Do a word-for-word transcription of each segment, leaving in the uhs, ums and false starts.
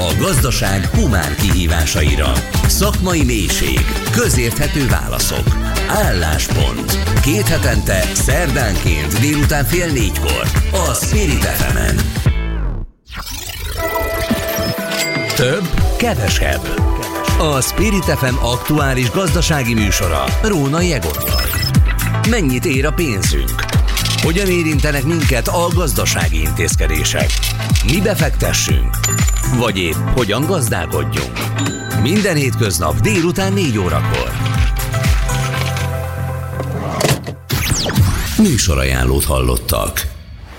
A gazdaság humán kihívásaira. Szakmai mélység, közérthető válaszok. Álláspont. Két hetente, szerdánként délután fél négykor. A Spirit ef emen. Több, kevesebb. A Spirit ef em aktuális gazdasági műsora Rónai Egonnal. Mennyit ér a pénzünk? Hogyan érintenek minket a gazdasági intézkedések? Mi befektessünk? Vagy épp hogyan gazdálkodjunk? Minden hétköznap délután négy órakor. Műsorajánlót hallottak.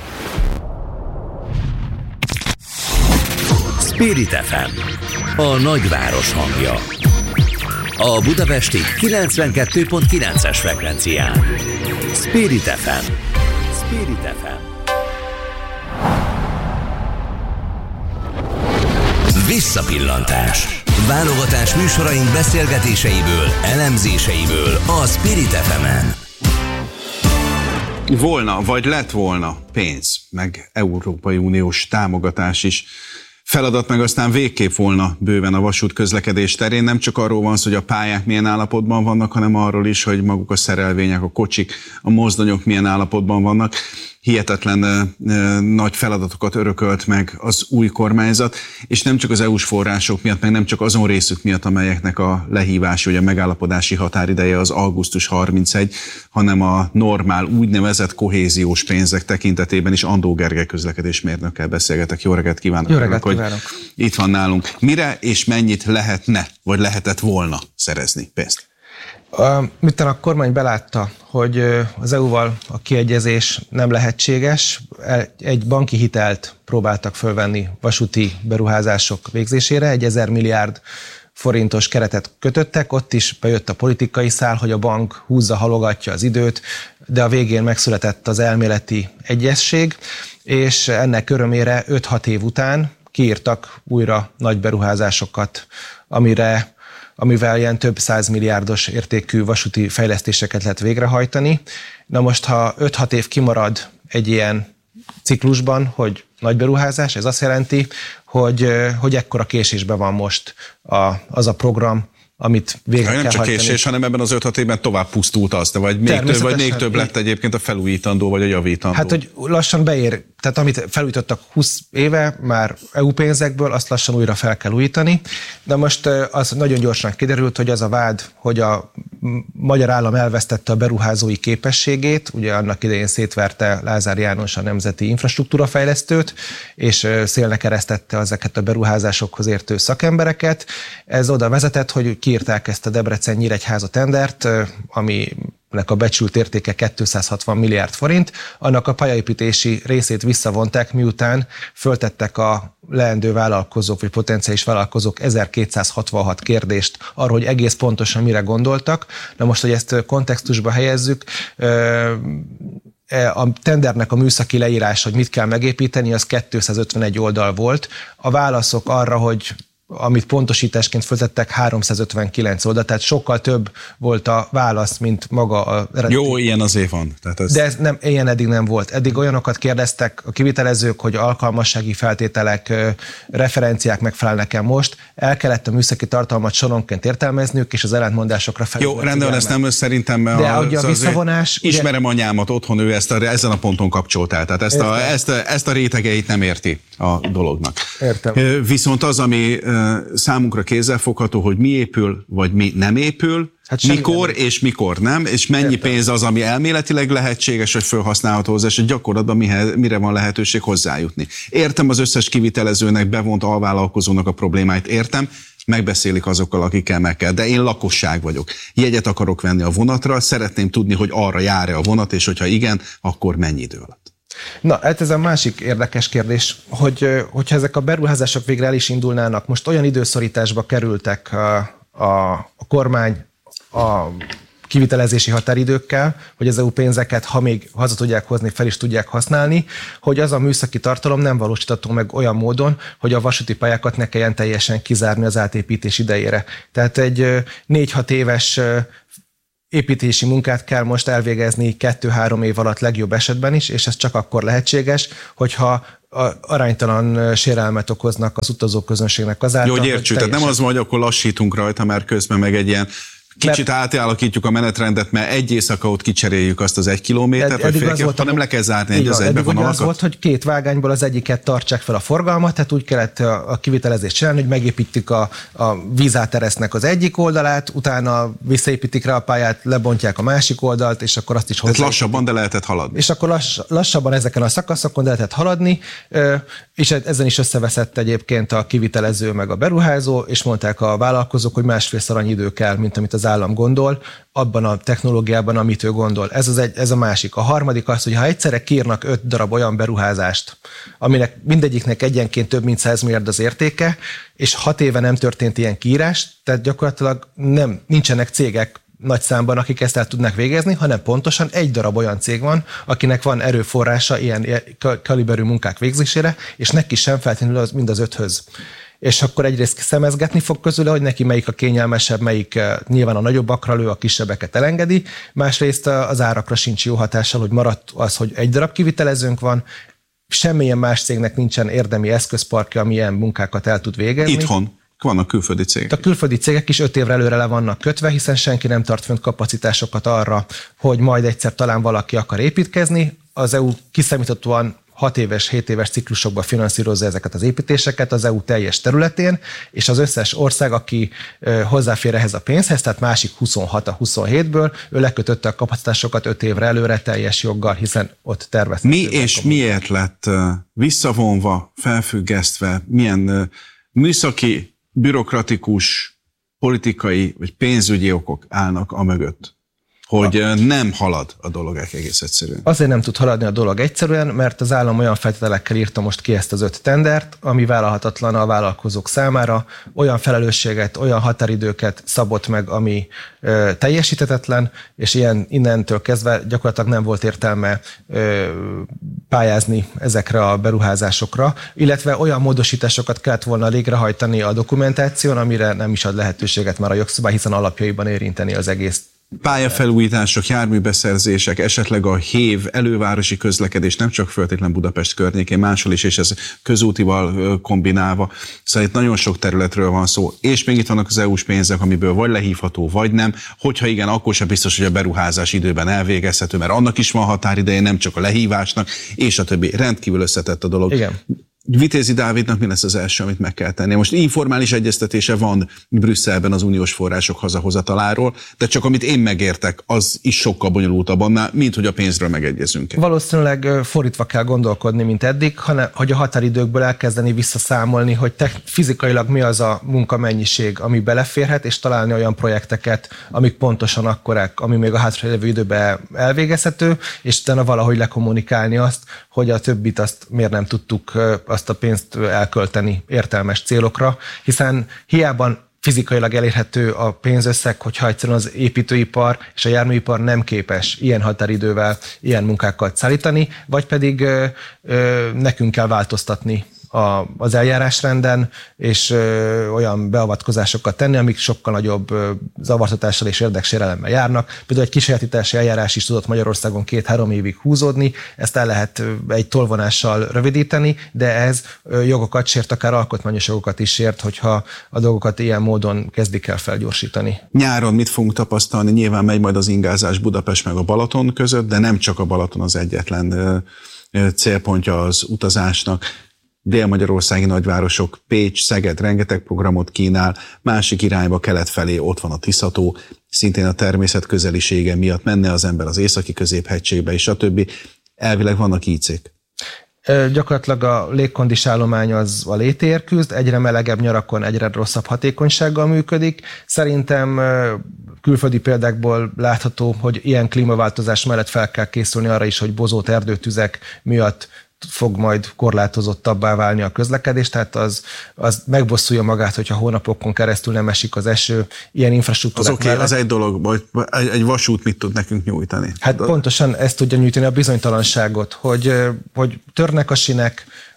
Spirit ef em, a nagyváros hangja. A budapesti kilencvenkettő pont kilences frekvencián. Spirit ef em. Spirit ef em. Visszapillantás. Válogatás műsoraink beszélgetéseiből, elemzéseiből a Spirit ef emen. Volna, vagy lett volna pénz, meg Európai Uniós támogatás is. Feladat meg aztán végképp volna bőven a vasút közlekedés terén. Nem csak arról van szó, hogy a pályák milyen állapotban vannak, hanem arról is, hogy maguk a szerelvények, a kocsik, a mozdonyok milyen állapotban vannak. Hihetetlen uh, nagy feladatokat örökölt meg az új kormányzat, és nem csak az é u-s források miatt, meg nem csak azon részük miatt, amelyeknek a lehívási, vagy a megállapodási határideje az augusztus harmincegy, hanem a normál úgynevezett kohéziós pénzek tekintetében is. Andó Gergely közlekedésmérnökkel beszélgetek. Jó reggelt kívánok! Jó reggelt kívánok! Itt van nálunk. Mire és mennyit lehetne, vagy lehetett volna szerezni pénzt? Miután a kormány belátta, hogy az é u-val a kiegyezés nem lehetséges, egy banki hitelt próbáltak fölvenni vasúti beruházások végzésére, egy ezer milliárd forintos keretet kötöttek, ott is bejött a politikai szál, hogy a bank húzza, halogatja az időt, de a végén megszületett az elméleti egyezség, és ennek örömére öt-hat év után kiírtak újra nagy beruházásokat, amire amivel ilyen több százmilliárdos értékű vasúti fejlesztéseket lehet végrehajtani. Na most, ha öt-hat év kimarad egy ilyen ciklusban, hogy nagy beruházás, ez azt jelenti, hogy, hogy ekkora késésben van most a, az a program, amit végre ja, kell nem csak hajtani. késés, hanem ebben az öt-hat évben tovább pusztult az, de vagy még, több, vagy még több lett egyébként a felújítandó, vagy a javítandó. Hát, hogy lassan beér, tehát amit felújítottak húsz éve, már é u pénzekből, azt lassan újra fel kell újítani. De most az nagyon gyorsan kiderült, hogy az a vád, hogy a magyar állam elvesztette a beruházói képességét, ugye annak idején szétverte Lázár János a Nemzeti Infrastruktúrafejlesztőt, és szélnek eresztette ezeket a beruházásokhoz értő szakembereket. Ez oda vezetett, hogy kiírták ezt a Debrecen-Nyíregyháza tendert, ami nek a becsült értéke kétszázhatvan milliárd forint, annak a pályaépítési részét visszavonták, miután föltettek a leendő vállalkozók, vagy potenciális vállalkozók ezerkétszázhatvanhat kérdést arról, hogy egész pontosan mire gondoltak. Na most, hogy ezt kontextusba helyezzük, a tendernek a műszaki leírás, hogy mit kell megépíteni, az kétszázötvenegy oldal volt. A válaszok arra, hogy amit pontosításként föltettek, háromszázötvenkilenc oldal, tehát sokkal több volt a válasz, mint maga a eredeti. Jó, ilyen azért van. Tehát ez... De ez nem, ilyen eddig nem volt. Eddig olyanokat kérdeztek a kivitelezők, hogy alkalmassági feltételek, referenciák megfelelnek-e most. El kellett a műszaki tartalmat soronként értelmezniük, és az ellentmondásokra felül. Jó, rendben, ezt nem szerintem. De a, a visszavonás... Ugye... Ismerem anyámat otthon, ő ezt a, ezen a ponton kapcsolt el. Tehát ezt a, ezt, a, ezt a rétegeit nem érti a dolognak. Értem. Viszont az, ami számunkra kézzelfogható, hogy mi épül, vagy mi nem épül, hát mikor nem. és mikor nem, és mennyi Értem. pénz az, ami elméletileg lehetséges, vagy felhasználható hozzá, és gyakorlatban mire van lehetőség hozzájutni. Értem az összes kivitelezőnek, bevont alvállalkozónak a problémáit, értem, megbeszélik azokkal, akikkel meg kell, de én lakosság vagyok. Jegyet akarok venni a vonatra, szeretném tudni, hogy arra jár-e a vonat, és hogyha igen, akkor mennyi idő alatt. Na, hát ez a másik érdekes kérdés, hogy hogyha ezek a beruházások végre el is indulnának, most olyan időszorításba kerültek a, a, a kormány a kivitelezési határidőkkel, hogy az é u pénzeket, ha még haza tudják hozni, fel is tudják használni, hogy az a műszaki tartalom nem valósítható meg olyan módon, hogy a vasúti pályákat ne kelljen teljesen kizárni az átépítés idejére. Tehát egy négy-hat éves építési munkát kell most elvégezni kettő-három év alatt legjobb esetben is, és ez csak akkor lehetséges, hogyha aránytalan sérelmet okoznak az utazóközönségnek azáltal. Jó, hogy értsük, tehát nem az van, hogy akkor lassítunk rajta, mert közben meg egy ilyen kicsit mert, átalakítjuk a menetrendet, mert egy éjszaka ott kicseréljük azt az egy kilométert, vagy fél kilométert, hanem le kell zárni egy az egybe vonalakat. Az volt, hogy két vágányból az egyiket tartsák fel a forgalmat, tehát úgy kellett a kivitelezést csinálni, hogy megépítik a, a vízáteresznek az egyik oldalát, utána visszaépítik rá a pályát, lebontják a másik oldalt, és akkor azt is hozzá. Tehát lassabban, de lehetett haladni. És akkor lass, lassabban ezeken a szakaszokon de lehetett haladni, és ezen is összeveszett egyébként a kivitelező meg a beruházó, és mondták a vállalkozók, hogy másfélszer annyi idő kell, mint amit az állam gondol, abban a technológiában, amit ő gondol. Ez, az egy, ez a másik. A harmadik az, hogy ha egyszerre kiírnak öt darab olyan beruházást, aminek mindegyiknek egyenként több mint száz milliárd az értéke, és hat éve nem történt ilyen kiírás, tehát gyakorlatilag nem, nincsenek cégek nagy számban, akik ezt el tudnak végezni, hanem pontosan egy darab olyan cég van, akinek van erőforrása ilyen kaliberű munkák végzésére, és neki sem feltétlenül az, mind az öthöz. És akkor egyrészt szemezgetni fog közül, hogy neki melyik a kényelmesebb, melyik nyilván a nagyobbakra lő, a kisebbeket elengedi, másrészt az árakra sincs jó hatással, hogy maradt az, hogy egy darab kivitelezőnk van, semmilyen más cégnek nincsen érdemi eszközparkja, ami ilyen munkákat el tud végezni. Itthon vannak külföldi cégek. A külföldi cégek is öt évre előre le vannak kötve, hiszen senki nem tart fönt kapacitásokat arra, hogy majd egyszer talán valaki akar építkezni. Az é u kiszámíthatóan hat éves, hét éves ciklusokban finanszírozza ezeket az építéseket az é u teljes területén, és az összes ország, aki hozzáfér ehhez a pénzhez, tehát másik huszonhat a huszonhétből, ő lekötötte a kapacitásokat öt évre előre teljes joggal, hiszen ott tervezték. Mi és miért lett visszavonva, felfüggesztve, milyen műszaki, bürokratikus, politikai vagy pénzügyi okok állnak a mögött, hogy nem halad a dolog egész egyszerűen? Azért nem tud haladni a dolog egyszerűen, mert az állam olyan feltételekkel írta most ki ezt az öt tendert, ami vállalhatatlan a vállalkozók számára, olyan felelősséget, olyan határidőket szabott meg, ami ö, teljesíthetetlen, és ilyen innentől kezdve gyakorlatilag nem volt értelme ö, pályázni ezekre a beruházásokra, illetve olyan módosításokat kellett volna végrehajtani a dokumentáción, amire nem is ad lehetőséget már a jogszabály, hiszen alapjaiban érinteni az egész. Pályafelújítások, járműbeszerzések, esetleg a hév, elővárosi közlekedés, nem csak feltétlen Budapest környékén, máshol is, és ez közútival kombinálva. Szóval itt nagyon sok területről van szó, és még itt vannak az é u-s pénzek, amiből vagy lehívható, vagy nem. Hogyha igen, akkor sem biztos, hogy a beruházás időben elvégezhető, mert annak is van határideje, nem csak a lehívásnak, és a többi. Rendkívül összetett a dolog. Igen. Vitézi Dávidnak mi lesz az első, amit meg kell tenni? Most informális egyeztetése van Brüsszelben az uniós források hazahozataláról, de csak amit én megértek, az is sokkal bonyolultabb annál, mint hogy a pénzről megegyezünk. Valószínűleg fordítva kell gondolkodni, mint eddig, hanem hogy a határidőkből elkezdeni visszaszámolni, hogy te fizikailag mi az a munkamennyiség, ami beleférhet, és találni olyan projekteket, amik pontosan akkorák, ami még a hátralévő időben elvégezhető, és utána valahogy lekommunikálni azt, hogy a többit azt miért nem tudtuk azt a pénzt elkölteni értelmes célokra, hiszen hiába fizikailag elérhető a pénzösszeg, hogyha egyszerűen az építőipar és a járműipar nem képes ilyen határidővel ilyen munkákat szállítani, vagy pedig ö, ö, nekünk kell változtatni a, az eljárásrenden, és ö, olyan beavatkozásokat tenni, amik sokkal nagyobb ö, zavartatással és érdeksérelemmel járnak. Például egy kísérletítási eljárás is tudott Magyarországon két-három évig húzódni, ezt el lehet ö, egy tolvonással rövidíteni, de ez ö, jogokat sért, akár alkotmányos jogokat is sért, hogyha a dolgokat ilyen módon kezdik el felgyorsítani. Nyáron mit fogunk tapasztalni? Nyilván megy majd az ingázás Budapest meg a Balaton között, de nem csak a Balaton az egyetlen ö, ö, célpontja az utazásnak. Dél-magyarországi nagyvárosok, Pécs, Szeged rengeteg programot kínál, másik irányba kelet felé ott van a Tiszató, szintén a természet közelisége miatt menne az ember az északi középhegységbe, és a többi. Elvileg vannak ícék. Gyakorlatilag a légkondis állomány az a létéért küzd, egyre melegebb nyarakon egyre rosszabb hatékonysággal működik. Szerintem külföldi példákból látható, hogy ilyen klímaváltozás mellett fel kell készülni arra is, hogy bozót erdőtüzek miatt fog majd korlátozottabbá válni a közlekedés, tehát az, az megbosszulja magát, hogyha hónapokon keresztül nem esik az eső, ilyen infrastruktúrák az oké, okay, az egy dolog, hogy egy, egy vasút mit tud nekünk nyújtani? Hát pontosan ezt tudja nyújtani a bizonytalanságot, hogy, hogy törnek a sinek,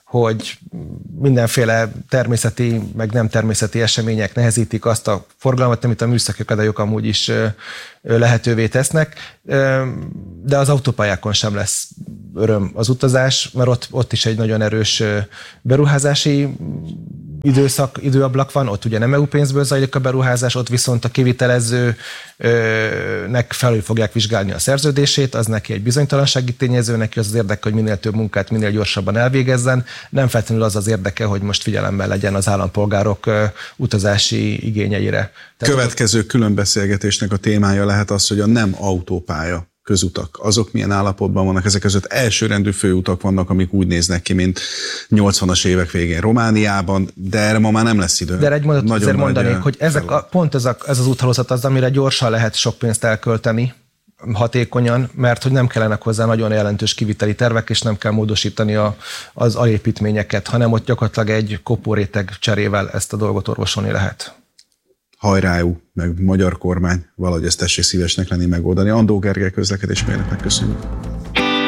hogy mindenféle természeti, meg nem természeti események nehezítik azt a forgalmat, amit a műszaki akadályok amúgy is lehetővé tesznek, de az autópályákon sem lesz öröm az utazás, mert ott, ott is egy nagyon erős beruházási időszak, időablak van, ott ugye nem é u pénzből zajlik a beruházás, ott viszont a kivitelezőnek felül fogják vizsgálni a szerződését, az neki egy bizonytalansági tényező, neki az az érdeke, hogy minél több munkát minél gyorsabban elvégezzen, nem feltétlenül az az érdeke, hogy most figyelemben legyen az állampolgárok utazási igényeire. Tehát következő különbeszélgetésnek a témája lehet az, hogy a nem autópálya közutak, azok milyen állapotban vannak, ezek között elsőrendű főutak vannak, amik úgy néznek ki, mint nyolcvanas évek végén Romániában, de erre ma már nem lesz idő. De egy mondatot azért mondanék, hogy ezek a, pont ez, a, ez az úthálózat az, amire gyorsan lehet sok pénzt elkölteni, hatékonyan, mert hogy nem kellenek hozzá nagyon jelentős kiviteli tervek, és nem kell módosítani a, az alépítményeket, hanem ott gyakorlatilag egy kopóréteg cserével ezt a dolgot orvosolni lehet. Hajrá é u, meg magyar kormány, valahogy ezt tessék szívesnek lenni megoldani. Andó Gergely közlekedésmérnöknek köszönjük.